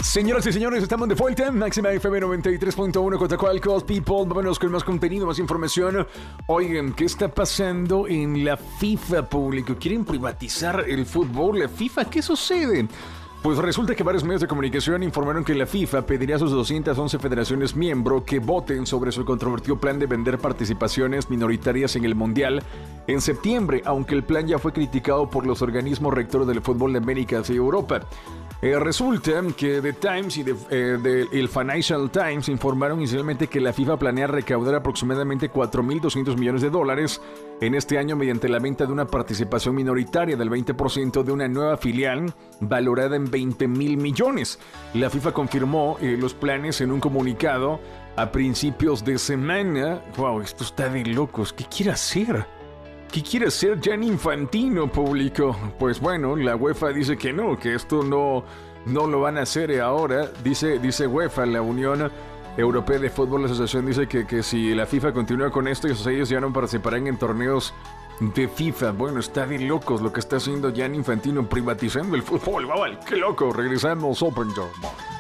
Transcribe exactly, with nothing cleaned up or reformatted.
Señoras y señores, estamos de vuelta. Máxima F M noventa y tres punto uno contra Qualcomm People. Vámonos con más contenido, más información. Oigan, ¿qué está pasando en la FIFA, público? ¿Quieren privatizar el fútbol? ¿La FIFA? ¿Qué sucede? Pues resulta que varios medios de comunicación informaron que la FIFA pediría a sus doscientas once federaciones miembro que voten sobre su controvertido plan de vender participaciones minoritarias en el Mundial en septiembre, aunque el plan ya fue criticado por los organismos rectores del fútbol de América y Europa. Eh, resulta que The Times y de, eh, de, el Financial Times informaron inicialmente que la FIFA planea recaudar aproximadamente cuatro mil doscientos millones de dólares en este año mediante la venta de una participación minoritaria del veinte por ciento de una nueva filial valorada en veinte mil millones. La FIFA confirmó eh, los planes en un comunicado a principios de semana. Wow, esto está de locos. ¿Qué quiere hacer? ¿Qué quiere hacer Gianni Infantino, público? Pues bueno, la UEFA dice que no, que esto no, no lo van a hacer ahora. Dice, dice UEFA, la Unión Europea de Fútbol, la asociación dice que, que si la FIFA continúa con esto, ellos ya no participarán en torneos de FIFA. Bueno, está de locos lo que está haciendo Gianni Infantino, privatizando el fútbol. ¡Qué loco! Regresamos Open Door.